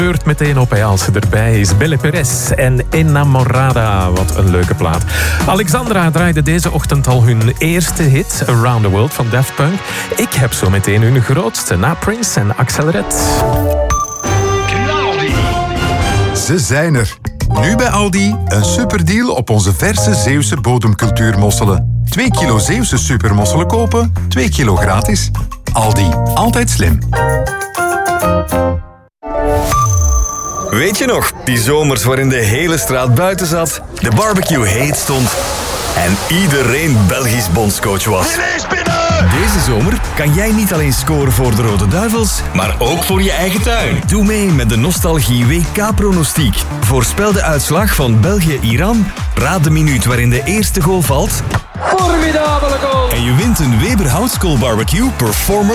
Beurt meteen op als ze erbij is. Belle Perez en Enamorada. Wat een leuke plaat. Alexandra draaide deze ochtend al hun eerste hit, Around the World van Daft Punk. Ik heb zo meteen hun grootste, na Prince en Axel Red. Ze zijn er. Nu bij Aldi een superdeal op onze verse Zeeuwse bodemcultuurmosselen. 2 kilo Zeeuwse supermosselen kopen, 2 kilo gratis. Aldi, altijd slim. Weet je nog, die zomers waarin de hele straat buiten zat, de barbecue heet stond en iedereen Belgisch bondscoach was? Deze zomer kan jij niet alleen scoren voor de Rode Duivels, maar ook voor je eigen tuin. Doe mee met de Nostalgie WK-pronostiek. Voorspel de uitslag van België-Iran, raad de minuut waarin de eerste goal valt. Formidabele goal! En je wint een Weber Houtskool Barbecue Performer